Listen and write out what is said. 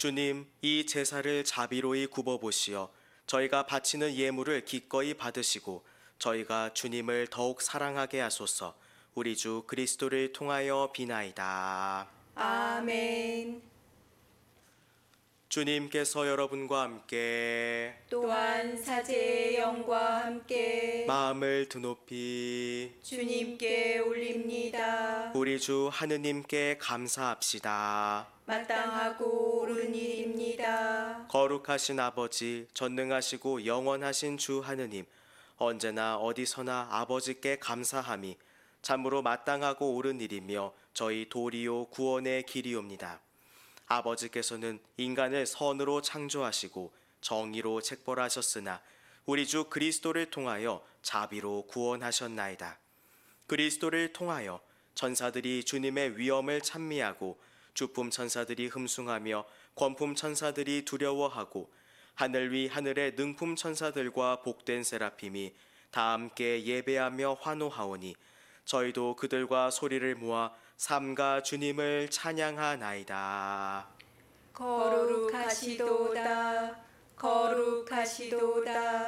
주님, 이 제사를 자비로이 굽어보시어 저희가 바치는 예물을 기꺼이 받으시고 저희가 주님을 더욱 사랑하게 하소서. 우리 주 그리스도를 통하여 비나이다. 아멘. 주님께서 여러분과 함께 또한 사제의 영과 함께 마음을 드높이 주님께 올립니다. 우리 주 하느님께 감사합시다. 마땅하고 옳은 일입니다. 거룩하신 아버지, 전능하시고 영원하신 주 하느님, 언제나 어디서나 아버지께 감사함이 참으로 마땅하고 옳은 일이며 저희 도리요 구원의 길이옵니다. 아버지께서는 인간을 선으로 창조하시고 정의로 책벌하셨으나 우리 주 그리스도를 통하여 자비로 구원하셨나이다. 그리스도를 통하여 천사들이 주님의 위엄을 찬미하고 주품 천사들이 흠숭하며 권품 천사들이 두려워하고 하늘 위 하늘의 능품 천사들과 복된 세라핌이 다 함께 예배하며 환호하오니 저희도 그들과 소리를 모아 삼가 주님을 찬양하나이다. 거룩하시도다. 거룩하시도다.